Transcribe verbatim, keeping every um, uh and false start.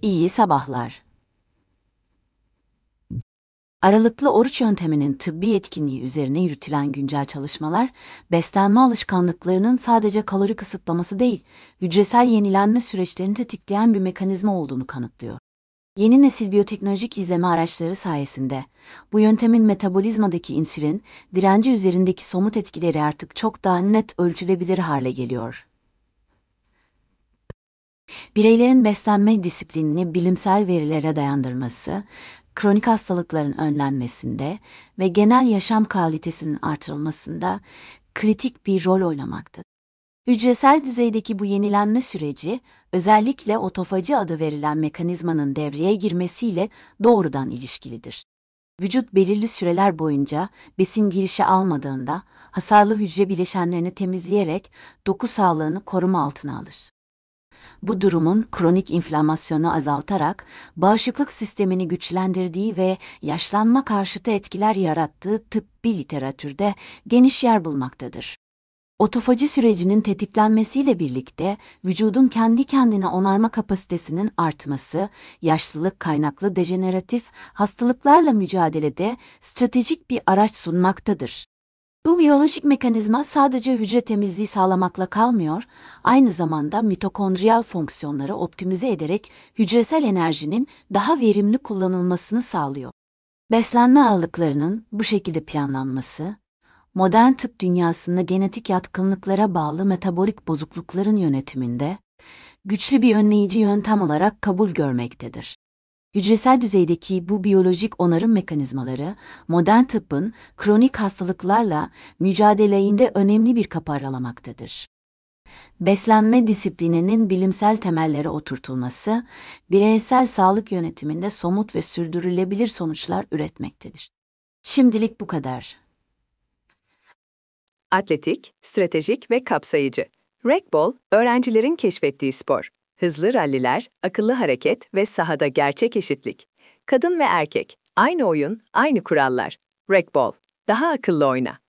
İyi sabahlar. Aralıklı oruç yönteminin tıbbi etkinliği üzerine yürütülen güncel çalışmalar, beslenme alışkanlıklarının sadece kalori kısıtlaması değil, hücresel yenilenme süreçlerini tetikleyen bir mekanizma olduğunu kanıtlıyor. Yeni nesil biyoteknolojik izleme araçları sayesinde, bu yöntemin metabolizmadaki insülin, direnci üzerindeki somut etkileri artık çok daha net ölçülebilir hale geliyor. Bireylerin beslenme disiplinini bilimsel verilere dayandırması, kronik hastalıkların önlenmesinde ve genel yaşam kalitesinin artırılmasında kritik bir rol oynamaktadır. Hücresel düzeydeki bu yenilenme süreci, özellikle otofagi adı verilen mekanizmanın devreye girmesiyle doğrudan ilişkilidir. Vücut belirli süreler boyunca besin girişi almadığında hasarlı hücre bileşenlerini temizleyerek doku sağlığını koruma altına alır. Bu durumun kronik inflamasyonu azaltarak bağışıklık sistemini güçlendirdiği ve yaşlanma karşıtı etkiler yarattığı tıbbi literatürde geniş yer bulmaktadır. Otofaji sürecinin tetiklenmesiyle birlikte vücudun kendi kendine onarma kapasitesinin artması, yaşlılık kaynaklı dejeneratif hastalıklarla mücadelede stratejik bir araç sunmaktadır. Bu biyolojik mekanizma sadece hücre temizliği sağlamakla kalmıyor, aynı zamanda mitokondriyal fonksiyonları optimize ederek hücresel enerjinin daha verimli kullanılmasını sağlıyor. Beslenme aralıklarının bu şekilde planlanması, modern tıp dünyasında genetik yatkınlıklara bağlı metabolik bozuklukların yönetiminde güçlü bir önleyici yöntem olarak kabul görmektedir. Hücresel düzeydeki bu biyolojik onarım mekanizmaları, modern tıbbın kronik hastalıklarla mücadelesinde önemli bir kapı aralamaktadır. Beslenme disiplininin bilimsel temellere oturtulması, bireysel sağlık yönetiminde somut ve sürdürülebilir sonuçlar üretmektedir. Şimdilik bu kadar. Atletik, stratejik ve kapsayıcı. Racquetball, öğrencilerin keşfettiği spor. Hızlı ralliler, akıllı hareket ve sahada gerçek eşitlik. Kadın ve erkek, aynı oyun, aynı kurallar. Racquetball, daha akıllı oyna.